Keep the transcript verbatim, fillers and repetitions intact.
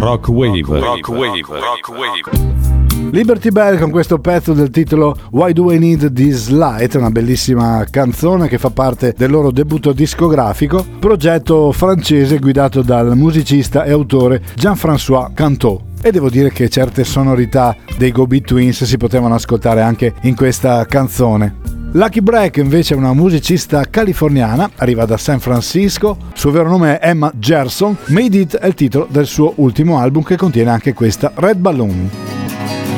Rock Wave. Rock Wave. Rock Wave. Liberty Bell con questo pezzo del titolo Why Do I Need This Light, una bellissima canzone che fa parte del loro debutto discografico, progetto francese guidato dal musicista e autore Jean-François Cantot. E devo dire che certe sonorità dei Go Beat Twins si potevano ascoltare anche in questa canzone. Lucky Break invece è una musicista californiana, arriva da San Francisco, il suo vero nome è Emma Gerson, Made It è il titolo del suo ultimo album che contiene anche questa Red Balloon.